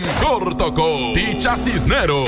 Corto con Ticha Cisneros.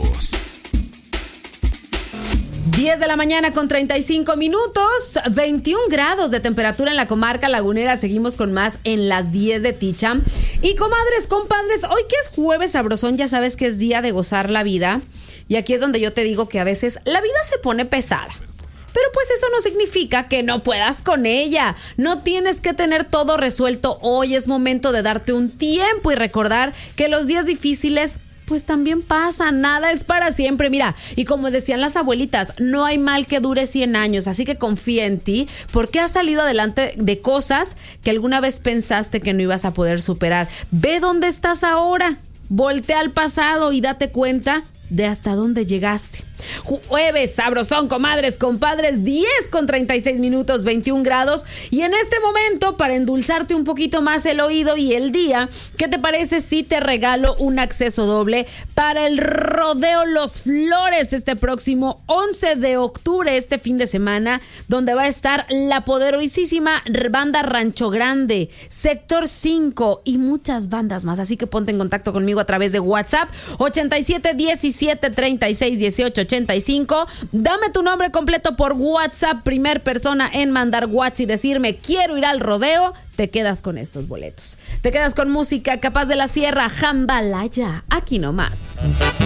10 de la mañana con 35 minutos, 21 grados de temperatura en la comarca lagunera. Seguimos con más en las 10 de Ticha. Y comadres, compadres, hoy que es jueves sabrosón, ya sabes que es día de gozar la vida. Y aquí es donde yo te digo que a veces la vida se pone pesada. Pero pues eso no significa que no puedas con ella. No tienes que tener todo resuelto hoy. Es momento de darte un tiempo y recordar que los días difíciles pues también pasan. Nada es para siempre. Mira, y como decían las abuelitas, no hay mal que dure 100 años. Así que confía en ti, porque has salido adelante de cosas que alguna vez pensaste que no ibas a poder superar. Ve dónde estás ahora. Voltea al pasado y date cuenta de hasta dónde llegaste. Jueves sabrosón, comadres, compadres, 10 con 36 minutos, 21 grados. Y en este momento, para endulzarte un poquito más el oído y el día, ¿qué te parece si te regalo un acceso doble para el Rodeo Los Flores este próximo 11 de octubre, este fin de semana, donde va a estar la poderosísima banda Rancho Grande, Sector 5 y muchas bandas más? Así que ponte en contacto conmigo a través de WhatsApp 87 17 36 18 85. Dame tu nombre completo por WhatsApp, primer persona en mandar WhatsApp y decirme quiero ir al rodeo. Te quedas con estos boletos. Te quedas con música Capaz de la Sierra, Jambalaya, aquí nomás.